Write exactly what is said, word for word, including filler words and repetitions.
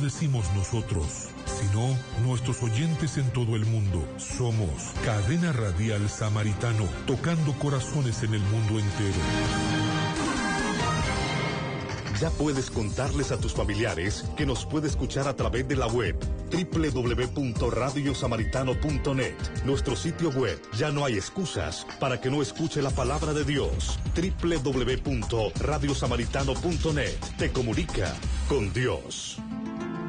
decimos nosotros, sino nuestros oyentes en todo el mundo. Somos Cadena Radial Samaritano, tocando corazones en el mundo entero. Ya puedes contarles a tus familiares que nos puede escuchar a través de la web doble u doble u doble u punto radio samaritano punto net. Nuestro sitio web, ya no hay excusas para que no escuche la palabra de Dios. doble u doble u doble u punto radio samaritano punto net. Te comunica con Dios.